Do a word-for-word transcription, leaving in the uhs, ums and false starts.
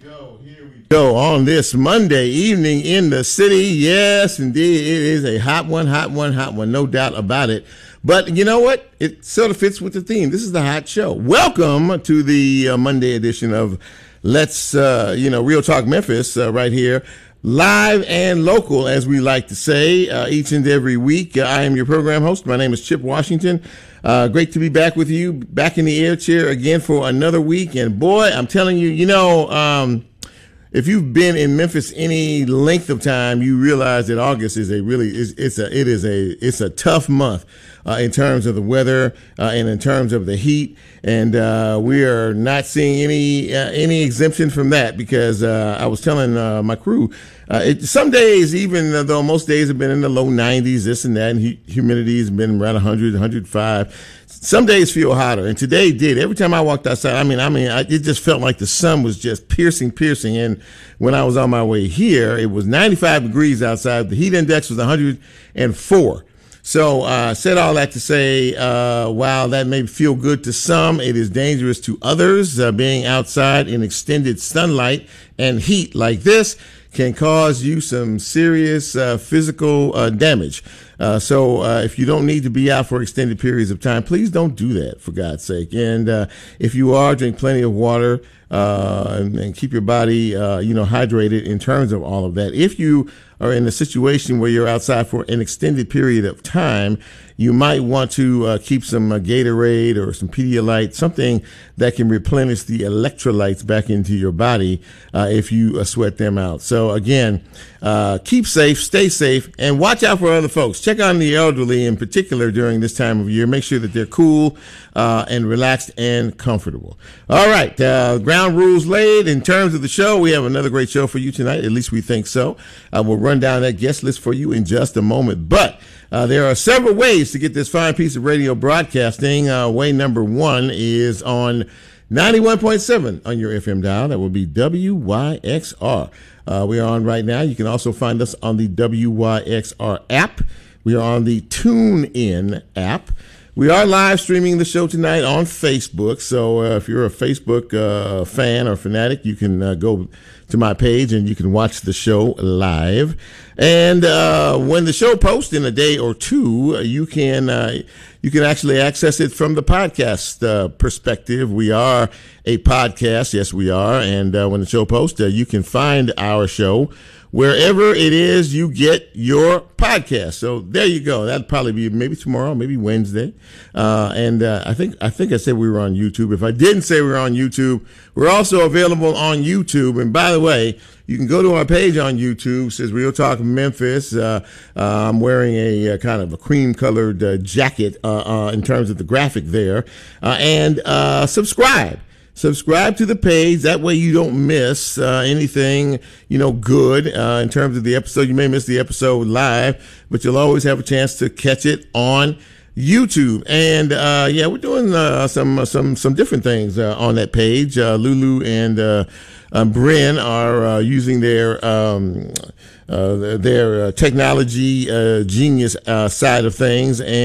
go. Here we go on this Monday evening in the city. Yes, indeed. It is a hot one, hot one, hot one. No doubt about it. But you know what? It sort of fits with the theme. This is the hot show. Welcome to the uh, Monday edition of Let's, uh, you know, Real Talk Memphis uh, right here. Live and local, as we like to say, uh, each and every week. Uh, I am your program host. My name is Chip Washington. Uh, great to be back with you, back in the air chair again for another week. And boy, I'm telling you, you know, um, if you've been in Memphis any length of time, you realize that August is a really, it's, it's a, it is a, it's a tough month. Uh, in terms of the weather uh, and in terms of the heat, and uh, we are not seeing any uh, any exemption from that because uh, I was telling uh, my crew, uh, it, some days, even though most days have been in the low nineties, this and that, and he, humidity has been around one hundred, one hundred five. Some days feel hotter, and today did. Every time I walked outside, I mean, I mean, I, it just felt like the sun was just piercing, piercing. And when I was on my way here, it was ninety-five degrees outside. The heat index was one hundred four. So I uh, said all that to say, uh, while that may feel good to some, it is dangerous to others. Uh, being outside in extended sunlight and heat like this can cause you some serious uh, physical uh, damage. Uh, so uh, if you don't need to be out for extended periods of time, please don't do that, for God's sake. And uh, if you are, drink plenty of water uh, and, and keep your body, uh, you know, hydrated in terms of all of that. If you are in a situation where you're outside for an extended period of time, you might want to uh, keep some uh, Gatorade or some Pedialyte, something that can replenish the electrolytes back into your body uh, if you uh, sweat them out. So again, uh, keep safe, stay safe, and watch out for other folks. Check on the elderly in particular during this time of year. Make sure that they're cool uh, and relaxed and comfortable. All right, uh, ground rules laid. In terms of the show, we have another great show for you tonight. At least we think so. Uh, we'll run down that guest list for you in just a moment. But uh, there are several ways to get this fine piece of radio broadcasting. Uh, way number one is on ninety-one point seven on your F M dial. That will be W Y X R. Uh, we are on right now. You can also find us on the W Y X R app. We are on the TuneIn app. We are live streaming the show tonight on Facebook. So uh, if you're a Facebook uh, fan or fanatic, you can uh, go to my page and you can watch the show live. And uh, when the show posts in a day or two, you can uh, you can actually access it from the podcast uh, perspective. We are a podcast. Yes, we are. And uh, when the show posts, uh, you can find our show wherever it is you get your podcast. So there you go. That'll probably be maybe tomorrow, maybe Wednesday. Uh, and uh, I think I think I said we were on YouTube. If I didn't say we were on YouTube, we're also available on YouTube. And by the way, you can go to our page on YouTube. It says Real Talk Memphis. Uh, uh, I'm wearing a, a kind of a cream-colored uh, jacket uh, uh, in terms of the graphic there. Uh, and uh, subscribe. Subscribe to the page. That way you don't miss uh, anything, you know, good uh, in terms of the episode. You may miss the episode live, but you'll always have a chance to catch it on YouTube. And uh, yeah, we're doing uh, some some some different things uh, on that page. Uh, Lulu and uh, um, Bryn are uh, using their um, uh, their uh, technology uh, genius uh, side of things. And